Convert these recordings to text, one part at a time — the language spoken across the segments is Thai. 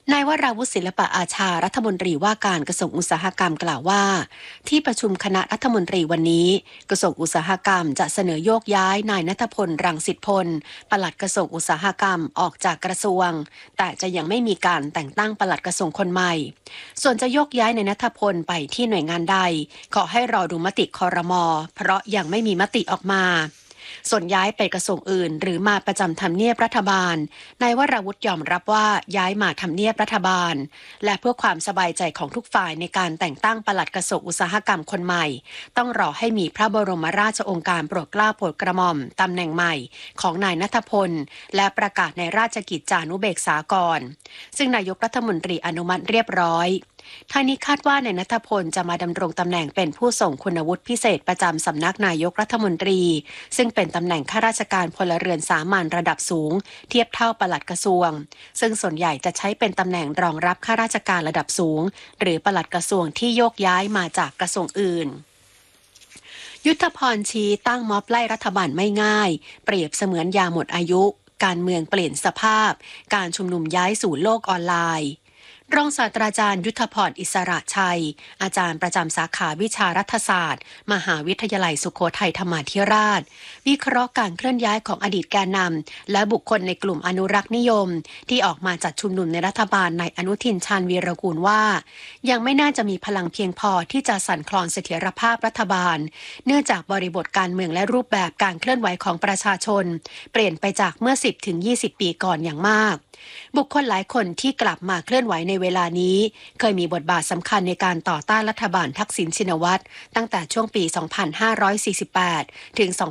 นายวราวุฒิศิลปะอาชารัฐมนตรีว่าการกระทรวงอุตสาหกรรมกล่าวว่าที่ประชุมคณะรัฐมนตรีวันนี้กระทรวงอุตสาหกรรมจะเสนอโยกย้ายนายณัฐพลรังสิตพลปลัดกระทรวงอุตสาหกรรมออกจากกระทรวงแต่จะยังไม่มีการแต่งตั้งปลัดกระทรวงคนใหม่ส่วนจะโยกย้ายนายณัฐพลไปที่หน่วยงานใดขอให้รอดูมติครม.เพราะยังไม่มีมติออกมาส่วนย้ายไปกระทรวงอื่นหรือมาประจำทำเนียบรัฐบาลนายวราวุฒิยอมรับว่าย้ายมาทำเนียบรัฐบาลและเพื่อความสบายใจของทุกฝ่ายในการแต่งตั้งปลัดกระทรวงอุตสาหกรรมคนใหม่ต้องรอให้มีพระบรมราชโองการโปรดเกล้าโปรดกระหม่อมตำแหน่งใหม่ของนายณัฐพลและประกาศในราชกิจจานุเบกษาก่อนซึ่งนายกรัฐมนตรีอนุมัติเรียบร้อยทางนี้คาดว่านายณัฐพลจะมาดำรงตำแหน่งเป็นผู้ส่งคุณวุฒิพิเศษประจำสำนักนายกรัฐมนตรีซึ่งเป็นตำแหน่งข้าราชการพลเรือนสามัญระดับสูงเทียบเท่าปลัดกระทรวงซึ่งส่วนใหญ่จะใช้เป็นตำแหน่งรองรับข้าราชการระดับสูงหรือปลัดกระทรวงที่โยกย้ายมาจากกระทรวงอื่นยุทธพรชี้ตั้งม็อบไล่รัฐบาลไม่ง่ายเปรียบเสมือนยาหมดอายุการเมืองเปลี่ยนสภาพการชุมนุมย้ายสู่โลกออนไลน์รองศาสตราจารย์ยุทธพรอิสระชัยอาจารย์ประจำสาขาวิชารัฐศาสตร์มหาวิทยาลัยสุโขทัยธรรมาธิราชวิเคราะห์การเคลื่อนย้ายของอดีตแกนนำและบุคคลในกลุ่มอนุรักษ์นิยมที่ออกมาจัดชุมนุมในรัฐบาลในอนุทินชาญวีรกูลว่ายังไม่น่าจะมีพลังเพียงพอที่จะสั่นคลอนเสถียรภาพรัฐบาลเนื่องจากบริบทการเมืองและรูปแบบการเคลื่อนไหวของประชาชนเปลี่ยนไปจากเมื่อ 10-20 ปีก่อนอย่างมากบุคคลหลายคนที่กลับมาเคลื่อนไหวในเวลานี้เคยมีบทบาทสำคัญในการต่อต้านรัฐบาลทักษิณชินวัตรตั้งแต่ช่วงปี 2548 ถึง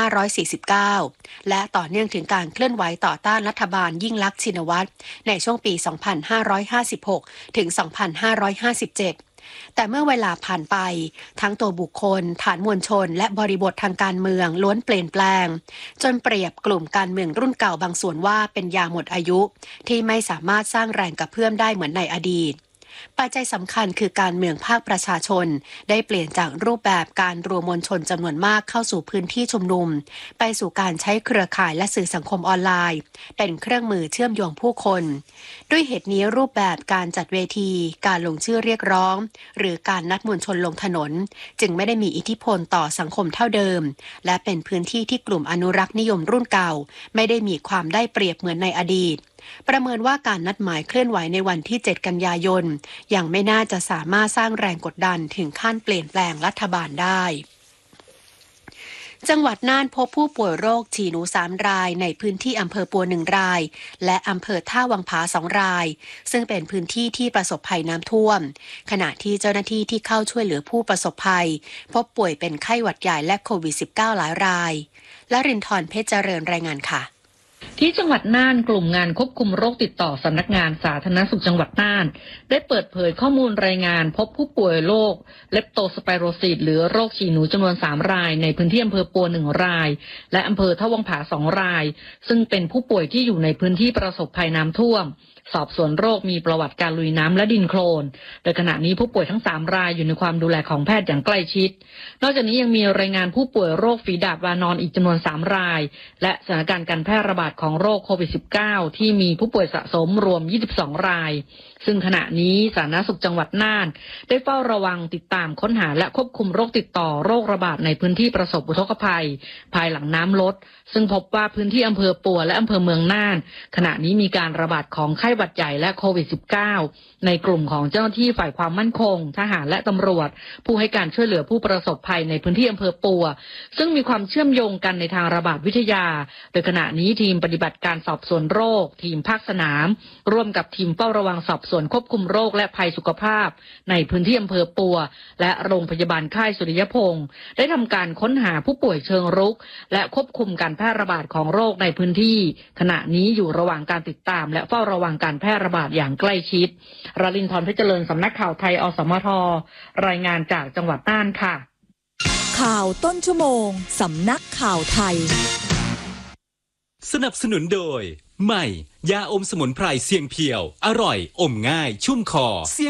2549 และต่อเนื่องถึงการเคลื่อนไหวต่อต้านรัฐบาลยิ่งลักษณ์ชินวัตรในช่วงปี 2556 ถึง 2557แต่เมื่อเวลาผ่านไปทั้งตัวบุคคลฐานมวลชนและบริบททางการเมืองล้วนเปลี่ยนแปลงจนเปรียบกลุ่มการเมืองรุ่นเก่าบางส่วนว่าเป็นยาหมดอายุที่ไม่สามารถสร้างแรงกระเพื่อมได้เหมือนในอดีตปัจจัยสำคัญคือการเมืองภาคประชาชนได้เปลี่ยนจากรูปแบบการรวมมวลชนจำนวนมากเข้าสู่พื้นที่ชุมนุมไปสู่การใช้เครือข่ายและสื่อสังคมออนไลน์เป็นเครื่องมือเชื่อมโยงผู้คนด้วยเหตุนี้รูปแบบการจัดเวทีการลงชื่อเรียกร้องหรือการนัดมวลชนลงถนนจึงไม่ได้มีอิทธิพลต่อสังคมเท่าเดิมและเป็นพื้นที่ที่กลุ่มอนุรักษ์นิยมรุ่นเก่าไม่ได้มีความได้เปรียบเหมือนในอดีตประเมินว่าการนัดหมายเคลื่อนไหวในวันที่ 7 กันยายนยังไม่น่าจะสามารถสร้างแรงกดดันถึงขั้นเปลี่ยนแปลงรัฐบาลได้จังหวัดน่านพบผู้ป่วยโรคฉี่หนู3 รายในพื้นที่อำเภอปัว1 รายและอำเภอท่าวังผา2 รายซึ่งเป็นพื้นที่ที่ประสบภัยน้ำท่วมขณะที่เจ้าหน้าที่ที่เข้าช่วยเหลือผู้ประสบภัยพบป่วยเป็นไข้หวัดใหญ่และโควิด -19 หลายรายและรินทร์เพชรเจริญรายงานค่ะที่จังหวัดน่านกลุ่มงานควบคุมโรคติดต่อสำนักงานสาธารณสุขจังหวัดน่านได้เปิดเผยข้อมูลรายงานพบผู้ป่วยโรคเลปโตสไปโรซิสหรือโรคฉี่หนูจำนวน3 รายในพื้นที่อำเภอปัว1 รายและอำเภอท่าวังผา2 รายซึ่งเป็นผู้ป่วยที่อยู่ในพื้นที่ประสบภัยน้ำท่วมสอบสวนโรคมีประวัติการลุยน้ำและดินโคลนโดยขณะนี้ผู้ป่วยทั้ง3 รายอยู่ในความดูแลของแพทย์อย่างใกล้ชิดนอกจากนี้ยังมีรายงานผู้ป่วยโรคฝีดาษวานอนอีกจำนวน3 รายและสถานการณ์การแพร่ระบาดของโรคโควิด -19 ที่มีผู้ป่วยสะสมรวม22 รายซึ่งขณะนี้สาธารณสุขจังหวัดน่านได้เฝ้าระวังติดตามค้นหาและควบคุมโรคติดต่อโรคระบาดในพื้นที่ประสบอุทกภัยภายหลังน้ำลดซึ่งพบว่าพื้นที่อำเภอปัวและอำเภอเมืองน่านขณะนี้มีการระบาดของไข้หวัดใหญ่และโควิด -19 ในกลุ่มของเจ้าหน้าที่ฝ่ายความมั่นคงทหารและตำรวจผู้ให้การช่วยเหลือผู้ประสบภัยในพื้นที่อำเภอปัวซึ่งมีความเชื่อมโยงกันในทางระบาดวิทยาโดยขณะนี้ทีมปฏิบัติการสอบสวนโรคทีมภาคสนามร่วมกับทีมเฝ้าระวังสอบสวนควบคุมโรคและภัยสุขภาพในพื้นที่อำเภอปัวและโรงพยาบาลค่ายสุริยพงศ์ได้ทำการค้นหาผู้ป่วยเชิงรุกและควบคุมการแพร่ระบาดของโรคในพื้นที่ขณะนี้อยู่ระหว่างการติดตามและเฝ้าระวังการแพร่ระบาดอย่างใกล้ชิดรลินทร์เพชรเจริญสำนักข่าวไทยอสมทรายงานจากจังหวัดน่านค่ะข่าวต้นชั่วโมงสำนักข่าวไทยสนับสนุนโดยใหม่ยาอมสมุนไพรเสียงเพียวอร่อยอมง่ายชุ่มคอ